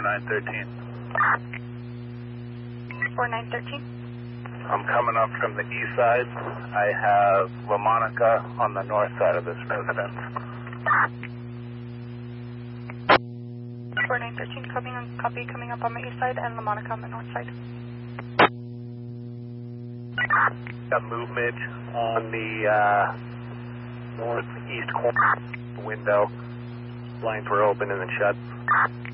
4913. 4913. I'm coming up from the east side. I have La Monica on the north side of this residence. 4913, copy coming up on the east side and La Monica on the north side. Got movement on the northeast corner window. Blinds were open and then shut.